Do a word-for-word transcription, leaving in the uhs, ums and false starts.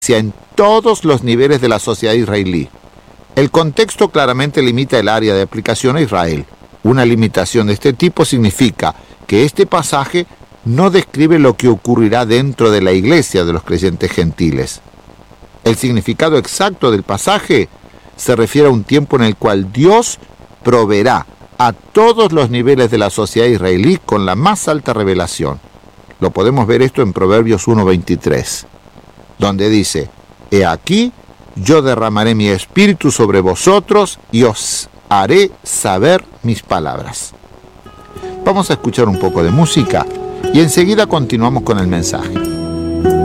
en todos los niveles de la sociedad israelí. El contexto claramente limita el área de aplicación a Israel. Una limitación de este tipo significa que este pasaje no describe lo que ocurrirá dentro de la iglesia de los creyentes gentiles. El significado exacto del pasaje se refiere a un tiempo en el cual Dios proveerá a todos los niveles de la sociedad israelí con la más alta revelación. Lo podemos ver esto en Proverbios uno veintitrés, donde dice: He aquí, yo derramaré mi espíritu sobre vosotros y os haré saber mis palabras. Vamos a escuchar un poco de música y enseguida continuamos con el mensaje.